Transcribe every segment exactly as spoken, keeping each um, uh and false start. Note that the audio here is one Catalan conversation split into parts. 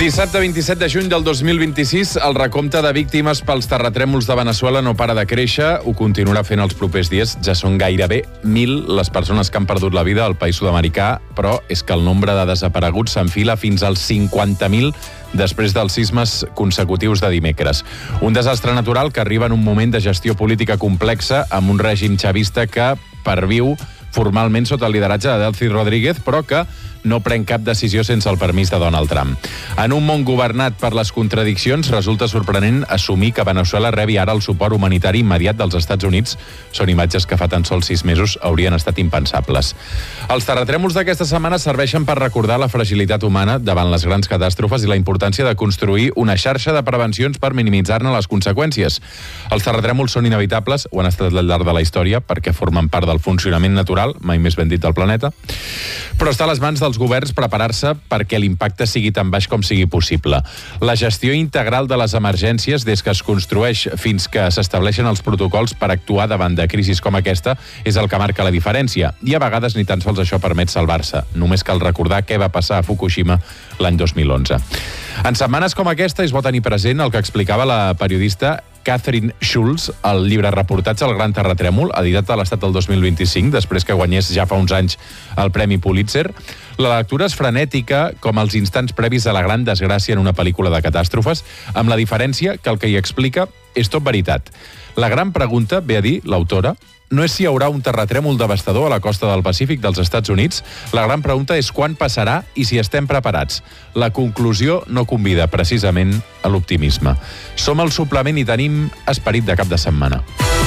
Dissabte vint-i-set de juny del dos mil vint-i-sis, el recompte de víctimes pels terratrèmols de Veneçuela no para de créixer, ho continuarà fent els propers dies. Ja són gairebé mil les persones que han perdut la vida al país sud-americà, però és que el nombre de desapareguts s'enfila fins als cinquanta mil després dels sismes consecutius de dimecres. Un desastre natural que arriba en un moment de gestió política complexa amb un règim xavista que perviu formalment sota el lideratge de Delcy Rodríguez, però que no pren cap decisió sense el permís de Donald Trump. En un món governat per les contradiccions, resulta sorprenent assumir que Veneçuela rebi ara el suport humanitari immediat dels Estats Units. Són imatges que fa tan sols sis mesos haurien estat impensables. Els terratrèmols d'aquesta setmana serveixen per recordar la fragilitat humana davant les grans catàstrofes i la importància de construir una xarxa de prevencions per minimitzar-ne les conseqüències. Els terratrèmols són inevitables, ho han estat al llarg de la història, perquè formen part del funcionament natural, mai més ben dit, del planeta, però està a les mans dels governs preparar-se perquè l'impacte sigui tan baix com sigui possible. La gestió integral de les emergències, des que es construeix fins que s'estableixen els protocols per actuar davant de crisis com aquesta, és el que marca la diferència. I a vegades ni tan sols això permet salvar-se. Només cal recordar què va passar a Fukushima l'any dos mil onze. En setmanes com aquesta és bo tenir present el que explicava la periodista Catherine Schulz, el llibre reportatge al Gran Terratrèmol, editat a l'Estat del dos mil vint-i-cinc, després que guanyés ja fa uns anys el Premi Pulitzer. La lectura és frenètica, com els instants previs a la gran desgràcia en una pel·lícula de catàstrofes, amb la diferència que el que hi explica és tot veritat. La gran pregunta, ve a dir l'autora, no és si hi haurà un terratrèmol devastador a la costa del Pacífic dels Estats Units. La gran pregunta és quan passarà i si estem preparats. La conclusió no convida precisament a l'optimisme. Som al suplement i tenim esperit de cap de setmana.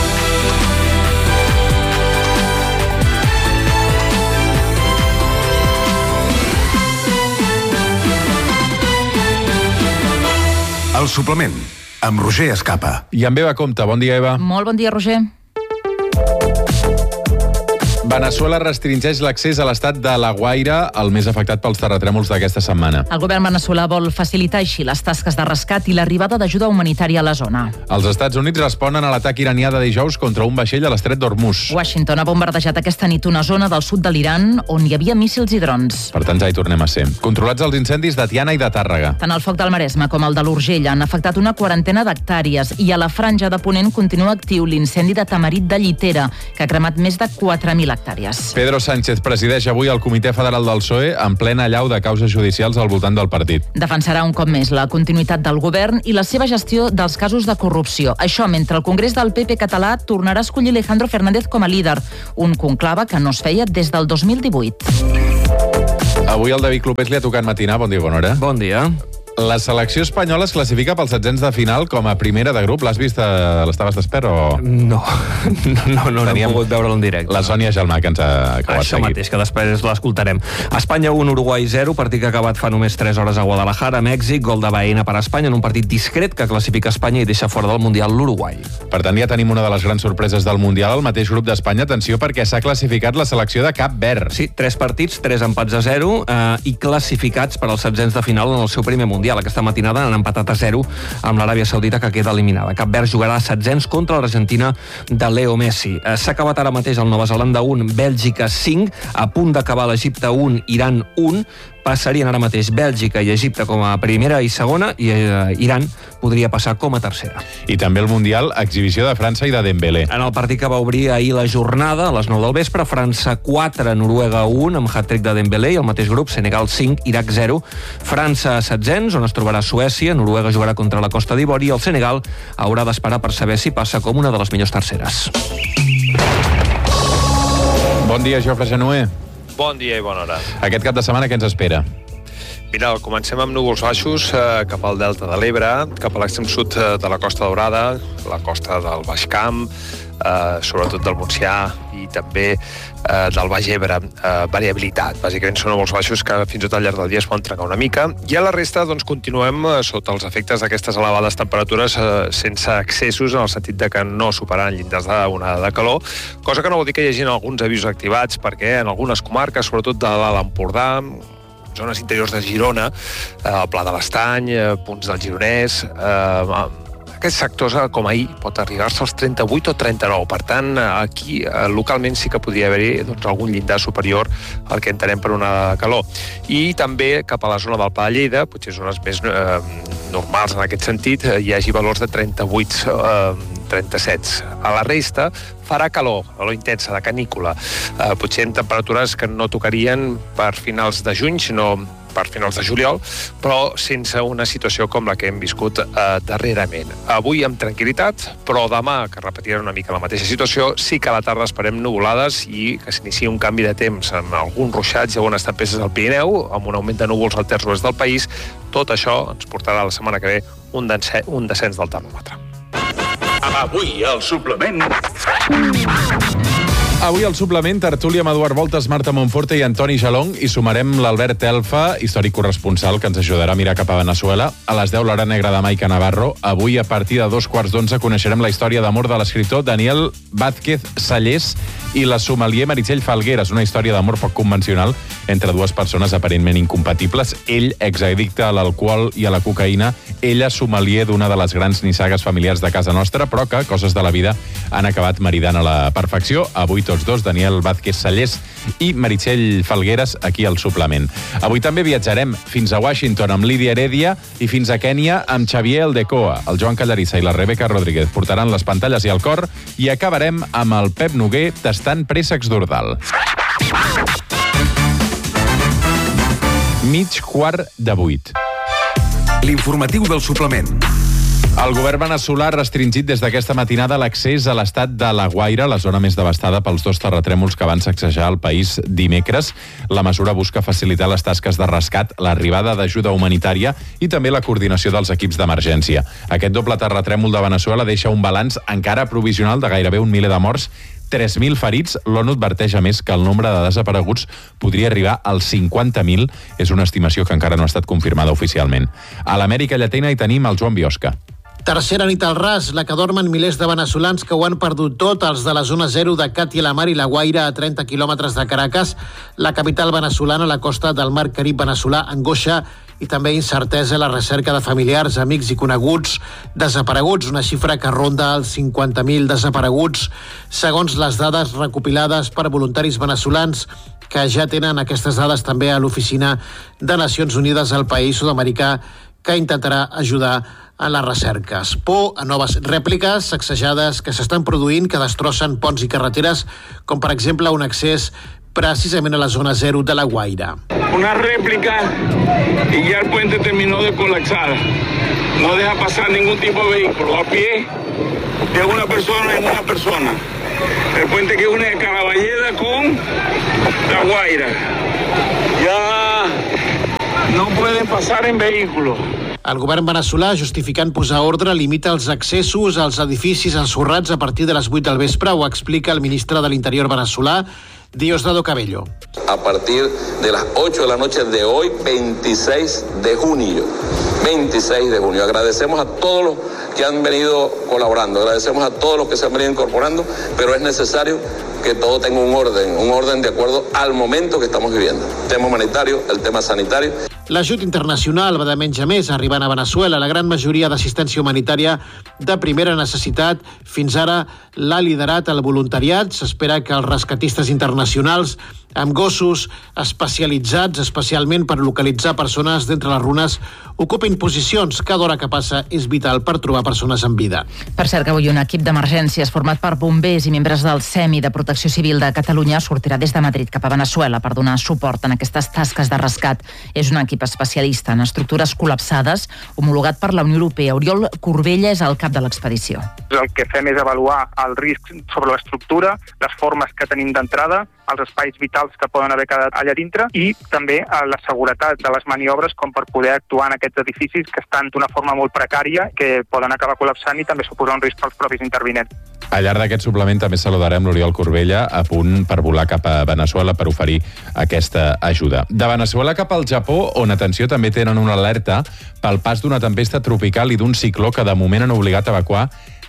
El suplement, amb Roger Escapa. I amb Eva Compte. Bon dia, Eva. Molt bon dia, Roger. Veneçuela restringeix l'accés a l'estat de La Guaira, el més afectat pels terratrèmols d'aquesta setmana. El govern veneçolà vol facilitar així les tasques de rescat i l'arribada d'ajuda humanitària a la zona. Els Estats Units responen a l'atac iranià de dijous contra un vaixell a l'estret d'Hormuz. Washington ha bombardejat aquesta nit una zona del sud de l'Iran on hi havia míssils i drons. Per tant, ja hi tornem a ser. Controlats els incendis de Tiana i de Tàrrega. Tant el foc del Maresme com el de l'Urgell han afectat una quarantena d'hectàrees i a la franja de Ponent continua actiu l'incendi de Tamarit de Llitera, que ha cremat més de quatre mil hectàrees. Pedro Sánchez presideix avui el Comitè Federal del P S O E en plena allau de causes judicials al voltant del partit. Defensarà un cop més la continuïtat del govern i la seva gestió dels casos de corrupció. Això mentre el Congrés del P P català tornarà a escollir Alejandro Fernández com a líder, un conclave que no es feia des del dos mil divuit. Avui el David Clopés li ha tocat matinar. Bon dia, bona hora. Bon dia. La selecció espanyola es classifica pels setzents de final com a primera de grup. L'has vist? L'estaves despert o...? No, no, no, no he pogut veure'l en directe. La Sònia Gelmà, que ens ha acabat Això seguint. mateix, que després l'escoltarem. Espanya un, Uruguai zero, partit que ha acabat fa només tres hores a Guadalajara, Mèxic, gol de Baena per a Espanya en un partit discret que classifica Espanya i deixa fora del Mundial l'Uruguai. Per tant, ja tenim una de les grans sorpreses del Mundial, el mateix grup d'Espanya. Atenció, perquè s'ha classificat la selecció de Cap Verd. Sí, tres partits, tres empats a zero eh, i classificats per als setzents de final en el seu primer Mundial. Aquesta matinada han empatat a zero amb l'Aràbia Saudita, que queda eliminada. Cap Verd jugarà a setzents contra l'Argentina de Leo Messi. Eh, s'ha acabat ara mateix el Nova Zelanda un, Bèlgica cinc, a punt d'acabar l'Egipte un, Iran un. Passarien ara mateix Bèlgica i Egipte com a primera i segona i eh, Iran podria passar com a tercera. I també el Mundial, exhibició de França i de Dembélé. En el partit que va obrir ahir la jornada, a les nou del vespre, França quatre, Noruega un, amb hat-trick de Dembélé, i el mateix grup, Senegal cinc, Iraq zero. França a setzents, on es trobarà Suècia, Noruega jugarà contra la Costa d'Ivori i el Senegal haurà d'esperar per saber si passa com una de les millors terceres. Bon dia, Jofre Genuer. Bon dia i bona hora. Aquest cap de setmana què ens espera? Mira, comencem amb núvols baixos eh, cap al delta de l'Ebre, cap a l'extrem sud de la Costa Daurada, la costa del Baix Camp, eh, sobretot del Montsià i també eh, del Baix Ebre. Eh, variabilitat, bàsicament són núvols baixos que fins i tot al llarg del dia es poden trencar una mica. I a la resta doncs, continuem eh, sota els efectes d'aquestes elevades temperatures eh, sense excessos, en el sentit de que no superaran llindars d'onada de calor, cosa que no vol dir que hi hagi alguns avisos activats, perquè en algunes comarques, sobretot de l'Alt Empordà, zones interiors de Girona, eh, el Pla de l'Estany, eh, punts del Gironès, eh, aquests sectors, com ahir, pot arribar-se als trenta-vuit o trenta-nou. Per tant, aquí localment sí que podria haver-hi doncs, algun llindar superior al que entenem per una calor. I també cap a la zona del Pla de Lleida, potser zones més eh, normals en aquest sentit, hi hagi valors de trenta-vuit, eh, trenta-set. A la resta farà calor, calor intensa, de canícula. Eh, potser en temperatures que no tocarien per finals de juny, sinó per finals de juliol, però sense una situació com la que hem viscut eh, darrerament. Avui amb tranquil·litat, però demà, que repetirà una mica la mateixa situació, sí que a la tarda esperem nuvolades i que s'inicia un canvi de temps amb alguns ruixats i algunes tempestes al Pirineu, amb un augment de núvols al terç oest del país. Tot això ens portarà la setmana que ve un, un descens del termòmetre. Avui, al suplement... Avui al suplement, tertúlia amb Eduard Voltes, Marta Monforte i Antoni Jalong, i sumarem l'Albert Elfa, històric corresponsal, que ens ajudarà a mirar cap a Veneçuela. A les deu, l'Hora Negra de Maica Navarro. Avui, a partir de dos quarts d'onze, coneixerem la història d'amor de l'escriptor Daniel Vázquez Sallés i la sommelier Meritxell Falgueras, una història d'amor poc convencional entre dues persones aparentment incompatibles. Ell, exaddicte a l'alcohol i a la cocaïna, ella, sommelier d'una de les grans nissagues familiars de casa nostra, però que, coses de la vida, han acabat maridant a la perfecció. Avui tots dos, Daniel Vázquez Sallés i Meritxell Falgueras, aquí al suplement. Avui també viatjarem fins a Washington amb Lídia Heredia i fins a Kènia amb Xavier Aldecoa. El Joan Callarissa i la Rebeca Rodríguez portaran les pantalles i el cor, i acabarem amb el Pep Noguer tastant préssecs d'Ordal. Mig quart de vuit. L'informatiu del suplement. El govern veneçolà ha restringit des d'aquesta matinada l'accés a l'estat de La Guaira, la zona més devastada pels dos terratrèmols que van sacsejar el país dimecres. La mesura busca facilitar les tasques de rescat, l'arribada d'ajuda humanitària i també la coordinació dels equips d'emergència. Aquest doble terratrèmol de Veneçuela deixa un balanç encara provisional de gairebé un miler de morts, tres mil ferits. L'ONU adverteix a més que el nombre de desapareguts podria arribar als cinquanta mil. És una estimació que encara no ha estat confirmada oficialment. A l'Amèrica Llatina hi tenim el Joan Biosca. Tercera nit al ras, la que dormen milers de veneçolans que ho han perdut tot, els de la zona zero de Càtia la Mar i la Guaira, a trenta quilòmetres de Caracas. La capital veneçolana, a la costa del mar Carib veneçolà, angoixa i també incertesa a la recerca de familiars, amics i coneguts desapareguts, una xifra que ronda els cinquanta mil desapareguts, segons les dades recopilades per voluntaris veneçolans, que ja tenen aquestes dades també a l'oficina de Nacions Unides al país sud-americà, que intentarà ajudar en les recerques. Por a noves rèpliques, sacsejades que s'estan produint, que destrossen ponts i carreteres, com per exemple un accés precisament a la zona zero de La Guaira. Una réplica y ya el puente terminó de colapsar. No deja pasar ningún tipo de vehículo. A pie, de una persona en una persona. El puente que une Caraballeda con La Guaira. Ya no pueden pasar en vehículos. El govern veneçolà, justificant posar ordre, limita els accessos als edificis ensorrats a partir de les vuit del vespre. Ho explica el ministre de l'Interior veneçolà, Diosdado Cabello. A partir de las ocho de la noche de hoy, veintiséis de junio. veintiséis de junio. Agradecemos a todos los que han venido colaborando, agradecemos a todos los que se han venido incorporando, pero es necesario que todo tenga un orden, un orden de acuerdo al momento que estamos viviendo. El tema humanitario, el tema sanitario. L'ajut internacional va de menys a més arribant a Veneçuela. La gran majoria d'assistència humanitària de primera necessitat fins ara l'ha liderat el voluntariat. S'espera que els rescatistes internacionals, amb gossos especialitzats especialment per localitzar persones d'entre les runes, ocupin posicions. Cada hora que passa és vital per trobar persones en vida. Per cert, que avui un equip d'emergències format per bombers i membres del SEMI de Protecció Civil de Catalunya sortirà des de Madrid cap a Veneçuela per donar suport en aquestes tasques de rescat. És un equip especialista en estructures col·lapsades, homologat per la Unió Europea. Oriol Corbella és el cap de l'expedició. El que fem és avaluar el risc sobre l'estructura, les formes que tenim d'entrada, els espais vitals que poden haver quedat allà dintre i també la seguretat de les maniobres com per poder actuar en aquests edificis que estan d'una forma molt precària, que poden acabar col·lapsant i també suposar un risc pels propis intervinents. Al llarg d'aquest suplement també saludarem l'Oriol Corbella, a punt per volar cap a Veneçuela per oferir aquesta ajuda. De Veneçuela cap al Japó, on, atenció, també tenen una alerta pel pas d'una tempesta tropical i d'un cicló que de moment han obligat a evacuar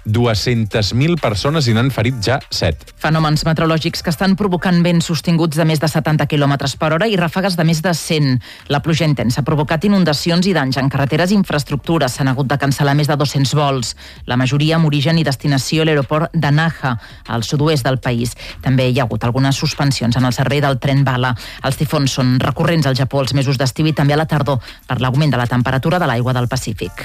dues-centes mil persones i n'han ferit ja set. Fenòmens meteorològics que estan provocant vents sostinguts de més de setanta quilòmetres per hora i ràfegues de més de cent. La pluja intensa ha provocat inundacions i danys en carreteres i infraestructures. S'han hagut de cancel·lar més de dos-cents vols. La majoria amb origen i destinació a l'aeroport de Naha, al sud-oest del país. També hi ha hagut algunes suspensions en el servei del tren bala. Els tifons són recurrents al Japó els mesos d'estiu i també a la tardor per l'augment de la temperatura de l'aigua del Pacífic.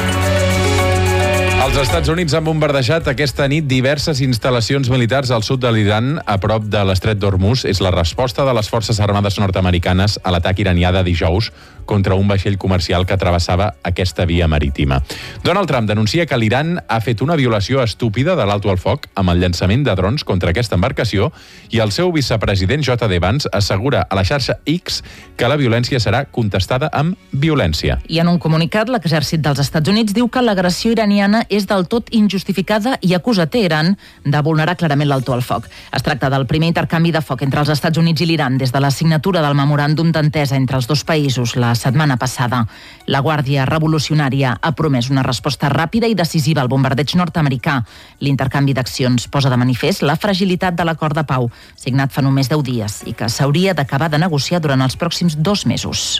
Els Estats Units han bombardejat aquesta nit diverses instal·lacions militars al sud de l'Iran, a prop de l'estret d'Hormuz. És la resposta de les forces armades nord-americanes a l'atac iranià de dijous contra un vaixell comercial que travessava aquesta via marítima. Donald Trump denuncia que l'Iran ha fet una violació estúpida de l'alto al foc amb el llançament de drons contra aquesta embarcació i el seu vicepresident J D Vance assegura a la xarxa X que la violència serà contestada amb violència. I en un comunicat, l'exèrcit dels Estats Units diu que l'agressió iraniana és del tot injustificada i acusa Teheran de vulnerar clarament l'alto al foc. Es tracta del primer intercanvi de foc entre els Estats Units i l'Iran des de la signatura del memoràndum d'entesa entre els dos països la setmana passada. La Guàrdia Revolucionària ha promès una resposta ràpida i decisiva al bombardeig nord-americà. L'intercanvi d'accions posa de manifest la fragilitat de l'acord de pau, signat fa només deu dies, i que s'hauria d'acabar de negociar durant els pròxims dos mesos.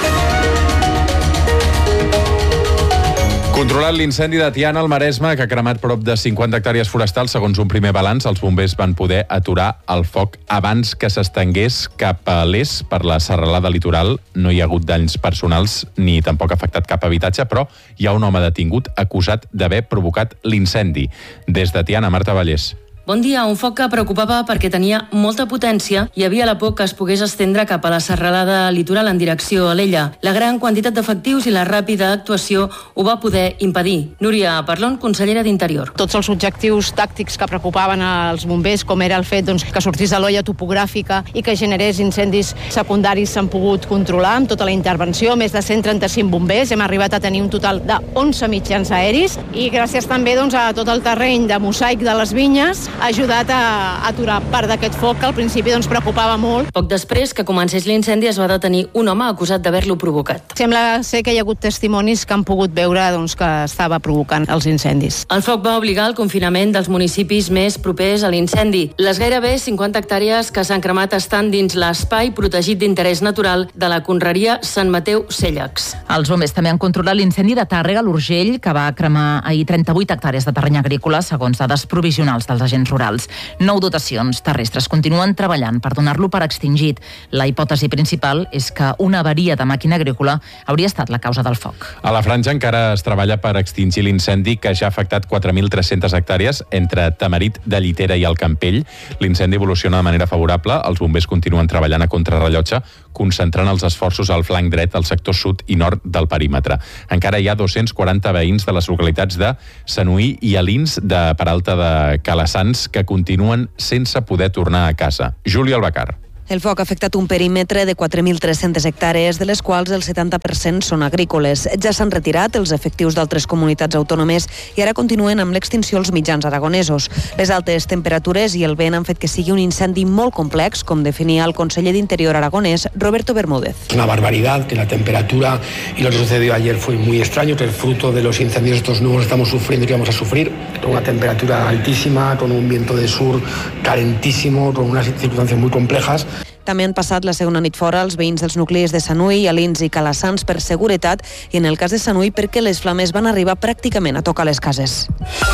Controlat l'incendi de Tiana al Maresme, que ha cremat prop de cinquanta hectàrees forestals, segons un primer balanç, els bombers van poder aturar el foc abans que s'estengués cap a l'est per la serralada litoral. No hi ha hagut danys personals ni tampoc ha afectat cap habitatge, però hi ha un home detingut acusat d'haver provocat l'incendi. Des de Tiana, Marta Vallès. Bon dia, un foc que preocupava perquè tenia molta potència i hi havia la por que es pogués estendre cap a la serralada litoral en direcció a l'Ella. La gran quantitat d'efectius i la ràpida actuació ho va poder impedir. Núria Parlon, consellera d'Interior. Tots els objectius tàctics que preocupaven als bombers, com era el fet doncs, que sortís de l'olla topogràfica i que generés incendis secundaris, s'han pogut controlar amb tota la intervenció. Més de cent trenta-cinc bombers, hem arribat a tenir un total de onze mitjans aeris i gràcies també doncs, a tot el terreny de mosaic de les vinyes ha ajudat a aturar part d'aquest foc que al principi doncs, preocupava molt. Poc després que comencés l'incendi es va detenir un home acusat d'haver-lo provocat. Sembla ser que hi ha hagut testimonis que han pogut veure doncs, que estava provocant els incendis. El foc va obligar al confinament dels municipis més propers a l'incendi. Les gairebé cinquanta hectàrees que s'han cremat estan dins l'espai protegit d'interès natural de la conreria Sant Mateu Cèllex. Els bombers també han controlat l'incendi de Tàrrega, l'Urgell, que va cremar ahir trenta-vuit hectàrees de terreny agrícola, segons dades provisionals dels agents rurals. Nou dotacions terrestres continuen treballant per donar-lo per extingit. La hipòtesi principal és que una avaria de màquina agrícola hauria estat la causa del foc. A la Franja encara es treballa per extingir l'incendi que ja ha afectat quatre mil tres-centes hectàrees entre Tamarit de Llitera i el Campell. L'incendi evoluciona de manera favorable. Els bombers continuen treballant a contrarrellotge, concentrant els esforços al flanc dret, al sector sud i nord del perímetre. Encara hi ha dos-cents quaranta veïns de les localitats de Sanuí i Alins de Peralta de Calassans que continuen sense poder tornar a casa. Juli Albacar. El foc ha afectat un perímetre de quatre mil tres-centes hectàrees, de les quals el setanta per cent són agrícoles. Ja s'han retirat els efectius d'altres comunitats autònomes i ara continuen amb l'extinció els mitjans aragonesos. Les altes temperatures i el vent han fet que sigui un incendi molt complex, com definia el conseller d'Interior aragonès, Roberto Bermúdez. Es una barbaridad que la temperatura y lo que sucedió ayer fue muy extraño, que el fruto de los incendios estos nuevos estamos sufriendo y que vamos a sufrir, con una temperatura altísima, con un viento de sur calentísimo, con unas circunstancias muy complejas. També han passat la segona nit fora els veïns dels nuclis de Sanuí, Alins i Calassans per seguretat i en el cas de Sanuí perquè les flames van arribar pràcticament a tocar les cases.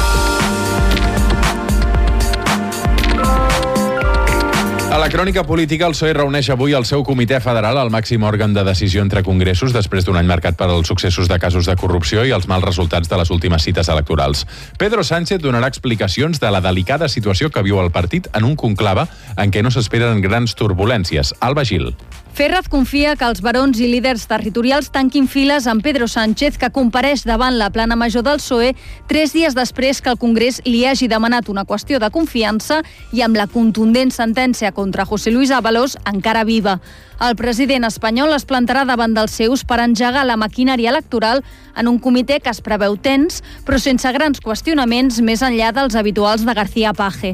A la crònica política, el P S O E reuneix avui el seu comitè federal, el màxim òrgan de decisió entre congressos, després d'un any marcat per als successos de casos de corrupció i els mals resultats de les últimes cites electorals. Pedro Sánchez donarà explicacions de la delicada situació que viu el partit en un conclave en què no s'esperen grans turbulències. Alba Gil. Ferraz confia que els barons i líders territorials tanquin files amb Pedro Sánchez, que compareix davant la plana major del P S O E tres dies després que el Congrés li hagi demanat una qüestió de confiança i amb la contundent sentència contra José Luis Ábalos encara viva. El president espanyol es plantarà davant dels seus per engegar la maquinària electoral en un comitè que es preveu tens, però sense grans qüestionaments més enllà dels habituals de García Page.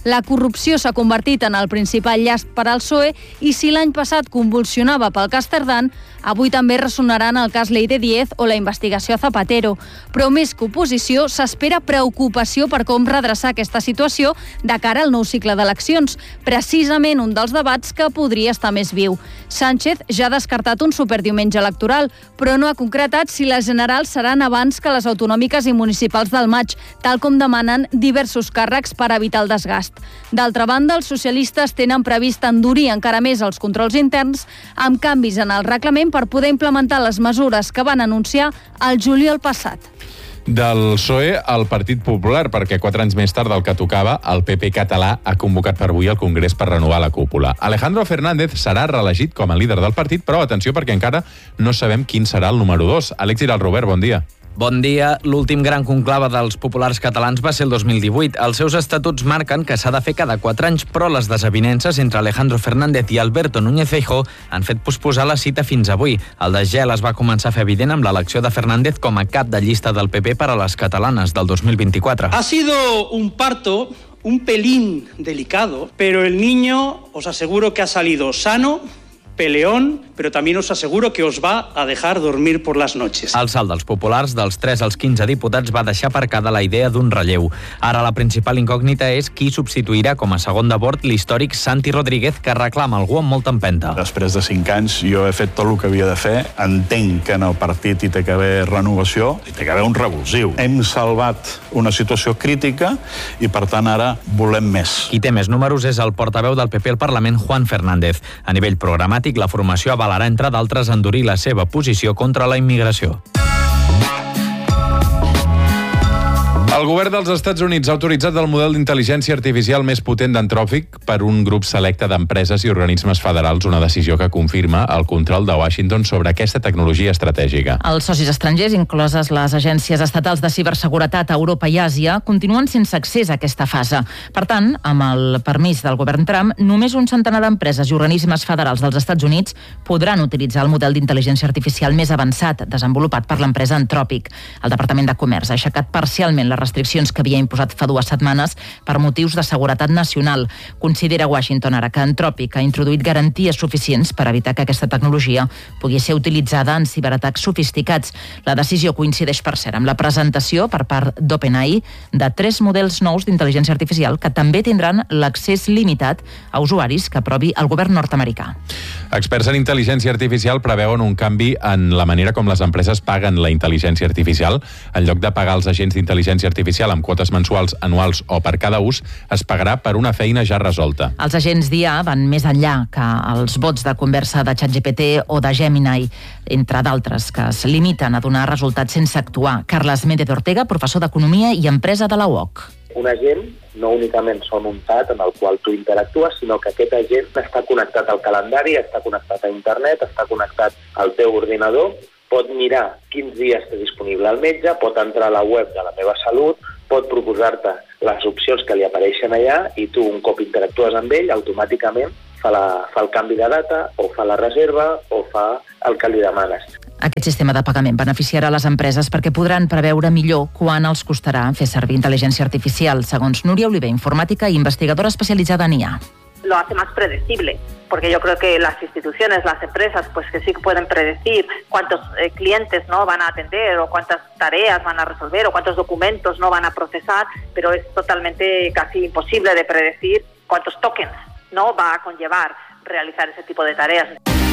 La corrupció s'ha convertit en el principal llast per al P S O E i si l'any passat convulsionava pel cas Tardán, avui també ressonarà en el cas Leire Diez o la investigació Zapatero. Però més que oposició, s'espera preocupació per com redreçar aquesta situació de cara al nou cicle d'eleccions, precisament un dels debats que podria estar més viu. Sánchez ja ha descartat un superdiumenge electoral, però no ha concretat si les generals seran abans que les autonòmiques i municipals del maig, tal com demanen diversos càrrecs per evitar el desgast. D'altra banda, els socialistes tenen previst endurir encara més els controls interns amb canvis en el reglament per poder implementar les mesures que van anunciar el juliol passat. Del P S O E al Partit Popular, perquè quatre anys més tard del que tocava, el P P català ha convocat per avui el Congrés per renovar la cúpula. Alejandro Fernández serà reelegit com a líder del partit, però atenció perquè encara no sabem quin serà el número dos. Àlex Giral Robert, bon dia. Bon dia. L'últim gran conclave dels populars catalans va ser el dos mil divuit. Els seus estatuts marquen que s'ha de fer cada quatre anys, però les desavinences entre Alejandro Fernández i Alberto Núñez Feijóo han fet posposar la cita fins avui. El desgel es va començar a fer evident amb l'elecció de Fernández com a cap de llista del P P per a les catalanes del dos mil vint-i-quatre. Ha sido un parto un pelín delicado, pero el niño os aseguro que ha salido sano, peleón, però també us asseguro que us va a dejar dormir por las noches. El salt dels populars, dels tres als quinze diputats, va deixar aparcada la idea d'un relleu. Ara la principal incògnita és qui substituirà com a segon de bord l'històric Santi Rodríguez, que reclama algú amb molta empenta. Després de cinc anys jo he fet tot el que havia de fer. Entenc que en el partit hi té que haver renovació, hi té que haver un revulsiu. Hem salvat una situació crítica i, per tant, ara volem més. Qui té més números és el portaveu del P P al Parlament, Juan Fernández. A nivell programàtic, la formació avalarà, entre d'altres, endurir la seva posició contra la immigració. El govern dels Estats Units ha autoritzat el model d'intel·ligència artificial més potent d'Anthropic per un grup selecte d'empreses i organismes federals, una decisió que confirma el control de Washington sobre aquesta tecnologia estratègica. Els socis estrangers, incloses les agències estatals de ciberseguretat a Europa i Àsia, continuen sense accés a aquesta fase. Per tant, amb el permís del govern Trump, només un centenar d'empreses i organismes federals dels Estats Units podran utilitzar el model d'intel·ligència artificial més avançat desenvolupat per l'empresa Anthropic. El Departament de Comerç ha aixecat parcialment la restriccions que havia imposat fa dues setmanes per motius de seguretat nacional. Considera Washington ara que Anthropic ha introduït garanties suficients per evitar que aquesta tecnologia pugui ser utilitzada en ciberatacs sofisticats. La decisió coincideix, per cert, amb la presentació per part d'OpenAI de tres models nous d'intel·ligència artificial que també tindran l'accés limitat a usuaris que aprovi el govern nord-americà. Experts en intel·ligència artificial preveuen un canvi en la manera com les empreses paguen la intel·ligència artificial. En lloc de pagar els agents d'intel·ligència artificial amb quotes mensuals, anuals o per cada ús, es pagarà per una feina ja resolta. Els agents d'I A van més enllà que els bots de conversa de ChatGPT o de Gemini, entre d'altres, que es limiten a donar resultats sense actuar. Carles Méndez Ortega, professor d'Economia i Empresa de la U O C. Un agent no únicament són un tat en el qual tu interactues, sinó que aquest agent està connectat al calendari, està connectat a internet, està connectat al teu ordinador, pot mirar quins dies té disponible el metge, pot entrar a la web de la meva salut, pot proposar-te les opcions que li apareixen allà i tu, un cop interactues amb ell, automàticament fa, la, fa el canvi de data o fa la reserva o fa el que li demanes. Aquest sistema de pagament beneficiarà les empreses perquè podran preveure millor quan els costarà fer servir intel·ligència artificial, segons Núria Oliver, informàtica i investigadora especialitzada en I A. Lo hace más predecible, porque yo creo que las instituciones, las empresas, pues que sí que pueden predecir cuántos eh, clientes no van a atender o cuántas tareas van a resolver o cuántos documentos no van a procesar, pero es totalmente casi imposible de predecir cuántos tokens no va a conllevar realizar ese tipo de tareas.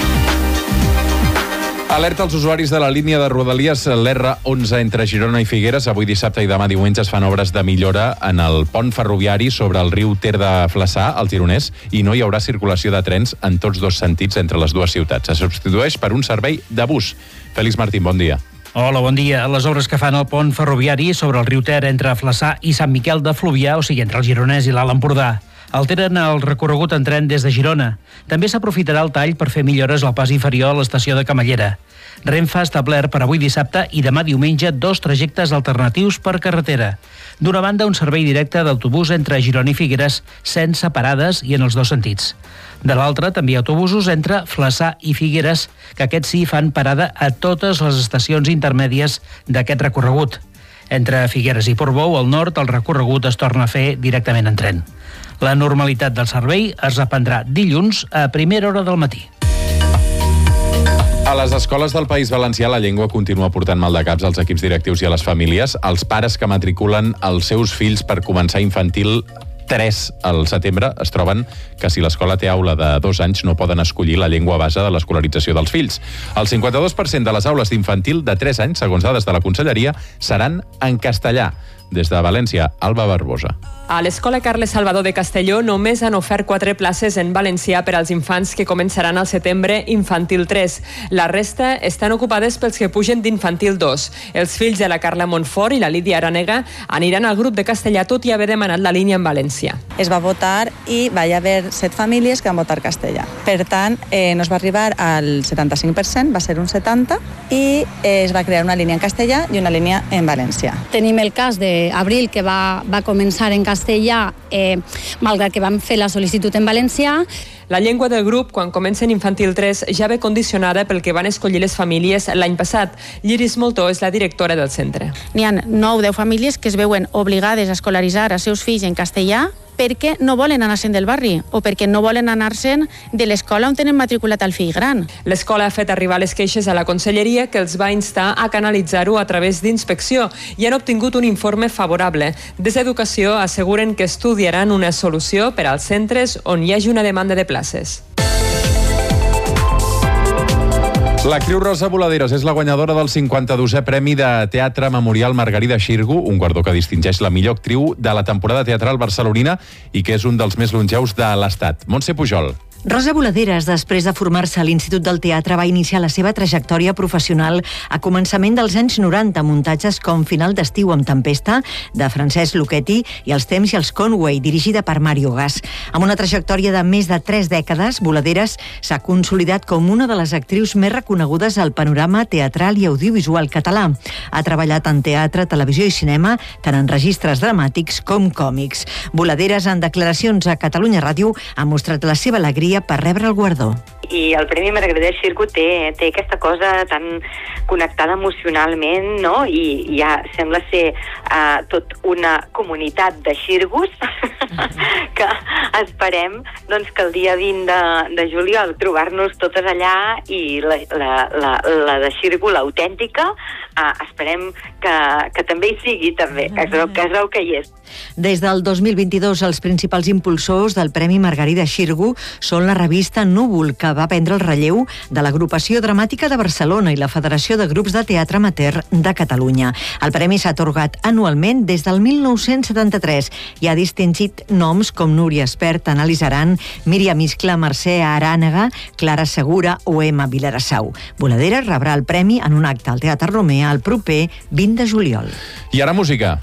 Alerta als usuaris de la línia de Rodalies, l'R onze entre Girona i Figueres. Avui dissabte i demà diumenge es fan obres de millora en el pont ferroviari sobre el riu Ter de Flaçà, al Gironès, i no hi haurà circulació de trens en tots dos sentits entre les dues ciutats. Se substitueix per un servei de bus. Félix Martín, bon dia. Hola, bon dia. Les obres que fan el pont ferroviari sobre el riu Ter entre Flaçà i Sant Miquel de Fluvià, o sigui, entre el Gironès i l'Alt Empordà, alteren el recorregut en tren des de Girona. També s'aprofitarà el tall per fer millores al pas inferior a l'estació de Camallera. Renfe ha establert per avui dissabte i demà diumenge dos trajectes alternatius per carretera. D'una banda, un servei directe d'autobús entre Girona i Figueres sense parades i en els dos sentits. De l'altra, també autobusos entre Flaçà i Figueres, que aquests sí fan parada a totes les estacions intermèdies d'aquest recorregut. Entre Figueres i Portbou, al nord, el recorregut es torna a fer directament en tren. La normalitat del servei es reprendrà dilluns a primera hora del matí. A les escoles del País Valencià la llengua continua portant mal de caps als equips directius i a les famílies. Els pares que matriculen els seus fills per començar infantil tres al setembre es troben que si l'escola té aula de dos anys no poden escollir la llengua base de l'escolarització dels fills. El cinquanta-dos per cent de les aules d'infantil de tres anys, segons dades de la Conselleria, seran en castellà. Des de València, Alba Barbosa. A l'Escola Carles Salvador de Castelló només han ofert quatre places en valencià per als infants que començaran al setembre infantil tres. La resta estan ocupades pels que pugen d'infantil dos. Els fills de la Carla Montfort i la Lídia Aranega aniran al grup de castellà tot i haver demanat la línia en valencià. Es va votar i va haver set famílies que van votar castellà. Per tant, eh, no es va arribar al setanta-cinc per cent, va ser un setanta per cent, i eh, es va crear una línia en castellà i una línia en valencià. Tenim el cas d'Abril, que va, va començar en castellà, eh, malgrat que vam fer la sol·licitud en valencià. La llengua del grup, quan comença en infantil tres, ja ve condicionada pel que van escollir les famílies l'any passat. Lliris Moltó és la directora del centre. N'hi ha nou o deu famílies que es veuen obligades a escolaritzar els seus fills en castellà perquè no volen anar-se'n del barri o perquè no volen anar-se'n de l'escola on tenen matriculat el fill gran. L'escola ha fet arribar les queixes a la Conselleria, que els va instar a canalitzar-ho a través d'inspecció i han obtingut un informe favorable. Des d'Educació asseguren que estudiaran una solució per als centres on hi hagi una demanda de places. L'actriu Rosa Voladeras és la guanyadora del cinquanta-dosè Premi de Teatre Memorial Margarida Xirgu, un guardó que distingeix la millor actriu de la temporada teatral barcelonina i que és un dels més longeus de l'Estat. Montse Pujol. Rosa Voladeras, després de formar-se a l'Institut del Teatre, va iniciar la seva trajectòria professional a començament dels anys noranta, muntatges com Final d'estiu amb tempesta, de Francesc Lucchetti, i Els temps i els Conway, dirigida per Mario Gas. Amb una trajectòria de més de tres dècades, Voladeras s'ha consolidat com una de les actrius més reconegudes al panorama teatral i audiovisual català. Ha treballat en teatre, televisió i cinema, tant en registres dramàtics com còmics. Voladeras, en declaracions a Catalunya Ràdio, ha mostrat la seva alegria per rebre el guardó. I el Premi Margarida Xirgu té, té aquesta cosa tan connectada emocionalment, no? I, i ja sembla ser uh, tot una comunitat de xirgus que esperem doncs, que el dia vint de, de juliol trobar-nos totes allà i la, la, la, la de Xirgu, l'autèntica, uh, esperem que, que també hi sigui, també, que es veu que, es veu que hi és. Des del dos mil vint-i-dos, els principals impulsors del Premi Margarida Xirgu són la revista Núvol, que va prendre el relleu de l'Agrupació Dramàtica de Barcelona i la Federació de Grups de Teatre Amateur de Catalunya. El premi s'ha atorgat anualment des del mil nou-cents setanta-tres i ha distingit noms com Núria Espert, Anàlis Aran, Míriam Iscla, Mercè Arànega, Clara Segura o Emma Vilarassau. Voladeras rebrà el premi en un acte al Teatre Romea el proper vint de juliol. I ara música.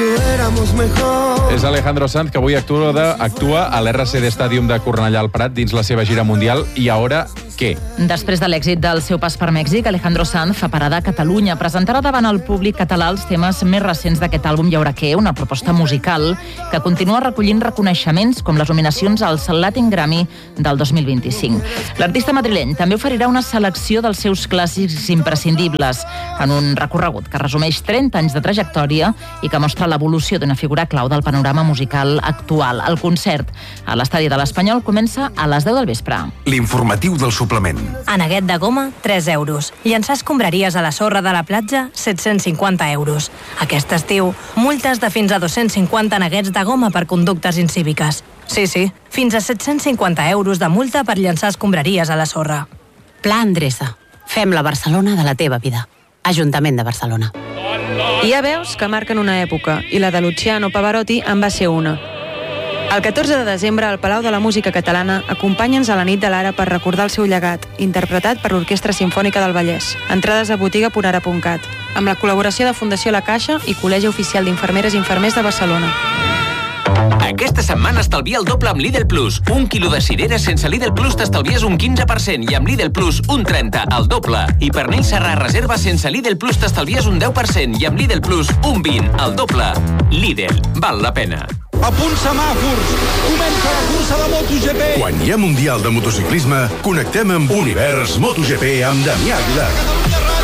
És Alejandro Sanz, que avui actua, de, actua a l'R C D Stadium de Cornellà al Prat dins la seva gira mundial. I ara, què? Després de l'èxit del seu pas per Mèxic, Alejandro Sanz fa parada a Catalunya. Presentarà davant el públic català els temes més recents d'aquest àlbum I haurà què, una proposta musical que continua recollint reconeixements com les nominacions al Latin Grammy del dos mil vint-i-cinc. L'artista madrileny també oferirà una selecció dels seus clàssics imprescindibles en un recorregut que resumeix trenta anys de trajectòria i que mostra l'evolució d'una figura clau del panorama musical actual. El concert a l'estadi de l'Espanyol comença a les deu del vespre. L'informatiu del suplement. Aneguet de goma, tres euros. Llançar escombraries a la sorra de la platja, set-cents cinquanta euros. Aquest estiu, multes de fins a dos-cents cinquanta aneguets de goma per conductes incíviques. Sí, sí, fins a set-cents cinquanta euros de multa per llançar escombraries a la sorra. Pla Endreça. Fem la Barcelona de la teva vida. Ajuntament de Barcelona. Hi ha veus que marquen una època, i la de Luciano Pavarotti en va ser una. El catorze de desembre, al Palau de la Música Catalana, acompanya'ns a la nit de l'Ara per recordar el seu llegat, interpretat per l'Orquestra Simfònica del Vallès. Entrades a botiga punara punt cat, amb la col·laboració de Fundació La Caixa i Col·legi Oficial d'Infermeres i Infermers de Barcelona. Aquesta setmana estalvia el doble amb Lidl Plus. Un quilo de cireres sense Lidl Plus t'estalvies un quinze per cent i amb Lidl Plus un trenta per cent, el doble. I pernil serrà reserva sense Lidl Plus t'estalvies un deu per cent i amb Lidl Plus un vint per cent, el doble. Lidl, val la pena. A punt semàfors! Comença la cursa de MotoGP! Quan hi ha Mundial de Motociclisme, connectem amb Univers MotoGP amb Damià Aguilar. C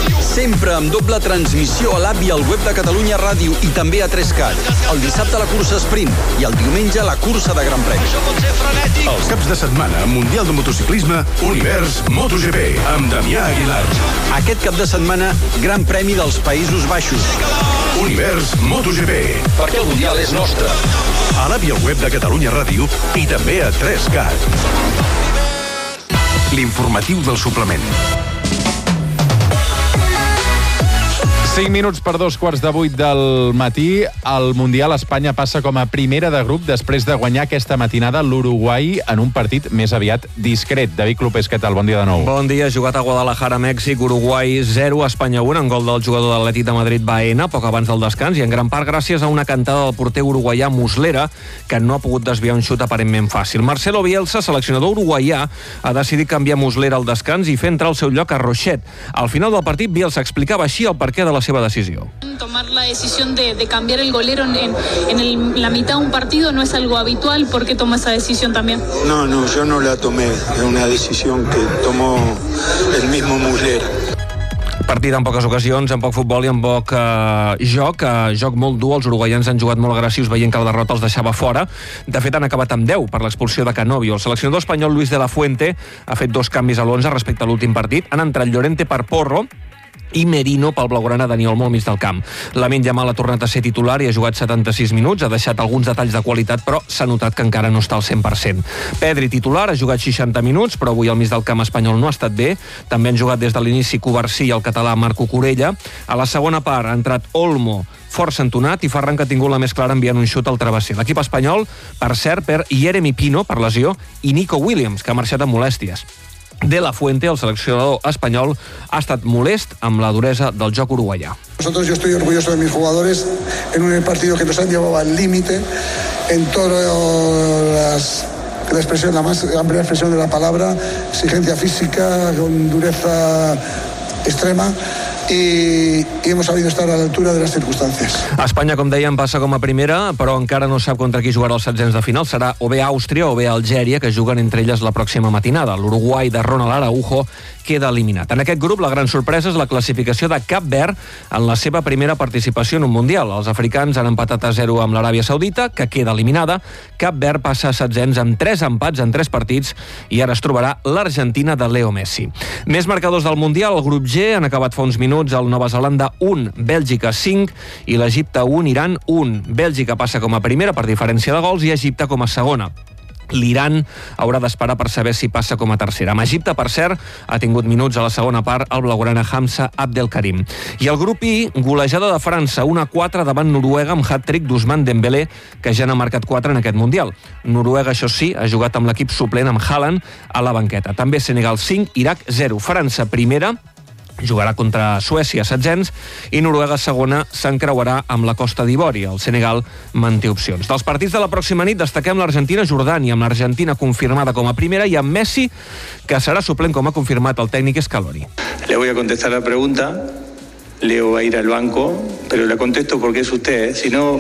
sempre amb doble transmissió a l'app i al web de Catalunya Ràdio i també a tres cat. El dissabte la cursa sprint i el diumenge la cursa de Gran Premi. Els caps de setmana, Mundial de Motociclisme, Univers MotoGP, amb Damià Aguilar. Aquest cap de setmana, Gran Premi dels Països Baixos. Univers MotoGP, perquè el Mundial és nostre. A l'app i al web de Catalunya Ràdio i també a tres cat. L'informatiu del suplement. cinc minuts per dos quarts de vuit del matí. Al Mundial Espanya passa com a primera de grup després de guanyar aquesta matinada l'Uruguai en un partit més aviat discret. David Clopés, què tal? Bon dia de nou. Bon dia. Jugat a Guadalajara, Mèxic. Uruguai zero, Espanya un, en gol del jugador de l'Atlètic de Madrid, Baena, poc abans del descans, i en gran part gràcies a una cantada del porter uruguaià Muslera, que no ha pogut desviar un xut aparentment fàcil. Marcelo Bielsa, seleccionador uruguaià, ha decidit canviar Muslera al descans i fer entrar al seu lloc a Rochet. Al final del partit, Bielsa explicava així el perquè de la seva decisió. Tomar la decisión de, de cambiar el golero en, en el, la mitad de un partido no es algo habitual. ¿Por qué toma esa decisión también? No, no, yo no la tomé. Es una decisión que tomó el mismo Muslera. Partit en poques ocasions, en poc futbol i en poc eh, joc. Eh, joc molt dur, els uruguaians han jugat molt agressius veient que la derrota els deixava fora. De fet, han acabat amb deu per l'expulsió de Canovio. El seleccionador espanyol Luis de la Fuente ha fet dos canvis a l'onze respecte a l'últim partit. Han entrat Llorente per Porro i Merino pel blaugrana Dani Olmo al mig del camp. Lamine Yamal ha tornat a ser titular i ha jugat setanta-sis minuts, ha deixat alguns detalls de qualitat, però s'ha notat que encara no està al cent per cent. Pedri, titular, ha jugat seixanta minuts, però avui al mig del camp espanyol no ha estat bé. També han jugat des de l'inici Covarsí i el català Marco Corella. A la segona part ha entrat Olmo, força entonat, i Ferran, que ha tingut la més clara enviant un xut al travesser. L'equip espanyol, per cert, per Jeremy Pino, per lesió, i Nico Williams, que ha marxat amb molèsties. De la Fuente, el seleccionador espanyol, ha estat molest amb la duresa del joc uruguaià. Nosotros, yo estoy orgulloso de mis jugadores en un partido que nos han llevado al límite en todas las la expresión, la más amplia expresión de la palabra, exigencia física, con dureza extrema. I, i hemos sabido estar a l'altura de les circumstàncies. Espanya, com dèiem, passa com a primera, però encara no sap contra qui jugarà els setzents de final. Serà o bé Àustria o bé Algèria, que juguen entre elles la pròxima matinada. L'Uruguai de Ronald Araujo queda eliminat. En aquest grup, la gran sorpresa és la classificació de Cap Verd en la seva primera participació en un Mundial. Els africans han empatat a zero amb l'Aràbia Saudita, que queda eliminada. Cap Verd passa a setzents amb tres empats en tres partits i ara es trobarà l'Argentina de Leo Messi. Més marcadors del Mundial, el grup G han acabat fa uns minuts el Nova Zelanda un, Bèlgica cinc i l'Egipte un, Iran un. Bèlgica passa com a primera per diferència de gols i Egipte com a segona. L'Iran haurà d'esperar per saber si passa com a tercera. Amb Egipte, per cert, ha tingut minuts a la segona part el blaugrana Hamza Abdelkarim. I el grup I, golejada de França, un a quatre davant Noruega amb hat-trick d'Ousmane Dembélé, que ja n'ha marcat quatre en aquest Mundial. Noruega, això sí, ha jugat amb l'equip suplent amb Haaland a la banqueta. També Senegal cinc, Iraq zero. França primera, jugarà contra Suècia setzents, i Noruega segona s'encreuarà amb la Costa d'Ivori. El Senegal manté opcions. Dels partits de la pròxima nit destaquem l'Argentina-Jordània, amb l'Argentina confirmada com a primera i amb Messi, que serà suplent, com ha confirmat el tècnic Scaloni. Le voy a contestar la pregunta. Leo va a ir al banco, pero le contesto porque es usted, ¿eh? Si no,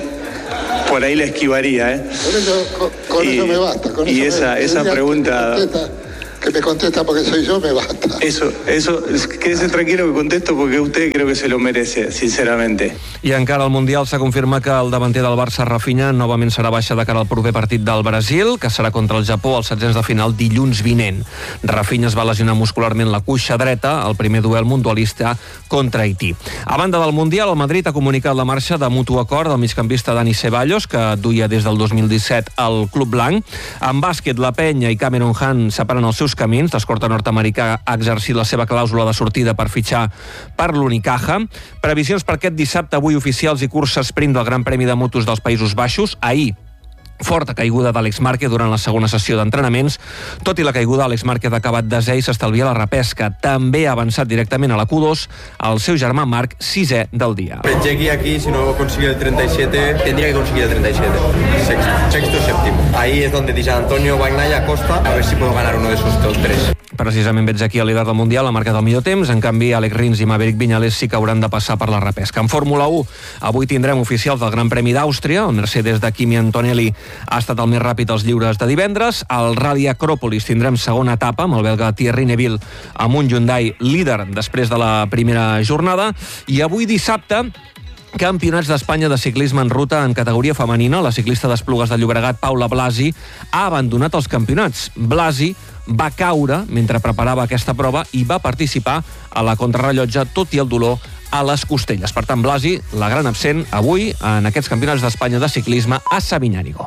por ahí le esquivaría, ¿eh? Con eso, con, con y, eso me basta. Con y eso esa, me, esa pregunta... Que me contesta porque soy yo, me basta. Eso, eso, quédese tranquilo que contesto porque usted creo que se lo merece, sinceramente. I encara al Mundial s'ha confirmat que el davanter del Barça, Rafinha, novament serà baixa de cara al proper partit del Brasil, que serà contra el Japó als setzents de final dilluns vinent. Rafinha es va lesionar muscularment la cuixa dreta al primer duel mundialista contra Haití. A banda del Mundial, el Madrid ha comunicat la marxa de mutu acord del migcampista Dani Ceballos, que duia des del dos mil disset al Club Blanc. En bàsquet, la Penya i Cameron Hunt separen els seus camins. L'escorta nord-americà ha exercit la seva clàusula de sortida per fitxar per l'Unicaja. Previsions per aquest dissabte, avui oficials i cursa sprint del Gran Premi de Motos dels Països Baixos. Ahir, forta caiguda d'Àlex Márquez durant la segona sessió d'entrenaments. Tot i la caiguda, Àlex Márquez ha acabat desè i s'estalvia la repesca. També ha avançat directament a la Q dos el seu germà Marc, sisè del dia. Llegué aquí, si no consigue el treinta y siete, tendría que conseguir el treinta y siete. Sexto, sexto séptimo. Ahí es donde dice Antonio Bagnaia Costa, a ver si puedo ganar uno de esos tres. Precisament veig aquí el líder del Mundial, ha marcat el millor temps. En canvi, Àlex Rins i Maverick Viñales sí que hauran de passar per la repesca. En Fórmula u, avui tindrem oficials del Gran Premi d'Àustria, on Mercedes de Kimi Antonelli ha estat el més ràpid als lliures de divendres. Al Rally Acròpolis tindrem segona etapa amb el belga Thierry Neuville amb un Hyundai líder després de la primera jornada. I avui dissabte, Campionats d'Espanya de ciclisme en ruta en categoria femenina. La ciclista d'Esplugues de Llobregat, Paula Blasi, ha abandonat els campionats. Blasi va caure mentre preparava aquesta prova i va participar a la contrarrellotge, tot i el dolor a les costelles. Per tant, Blasi, la gran absent avui en aquests Campionats d'Espanya de ciclisme a Sabinyànigo.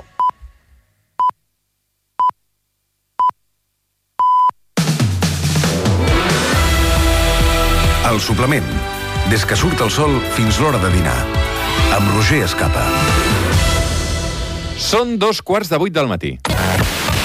El suplement. Des que surt el sol fins l'hora de dinar. Amb Roger Escapa. Són dos quarts de vuit del matí.